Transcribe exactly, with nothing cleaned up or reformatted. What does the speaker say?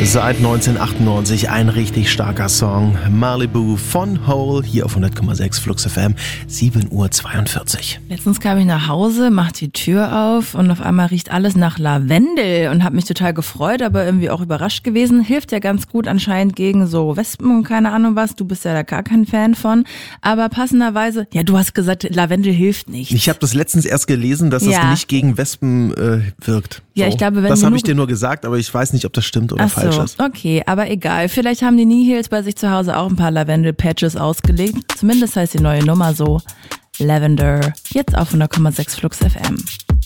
Seit neunzehnhundertachtundneunzig ein richtig starker Song. Malibu von Hole, hier auf hundert Komma sechs Flux F M, sieben Uhr zweiundvierzig. Letztens kam ich nach Hause, mach die Tür auf und auf einmal riecht alles nach Lavendel und habe mich total gefreut, aber irgendwie auch überrascht gewesen. Hilft ja ganz gut anscheinend gegen so Wespen und keine Ahnung was. Du bist ja da gar kein Fan von. Aber passenderweise, ja, du hast gesagt, Lavendel hilft nicht. Ich habe das letztens erst gelesen, dass ja. es nicht gegen Wespen äh, wirkt. Ja, so. ich glaube, wenn das du habe nur- ich dir nur gesagt, aber ich weiß nicht, ob das stimmt oder Ach falsch so, ist. okay, aber egal. Vielleicht haben die Nihils bei sich zu Hause auch ein paar Lavendel-Patches ausgelegt. Zumindest heißt die neue Nummer so. Lavender. Jetzt auf hundert Komma sechs Flux F M.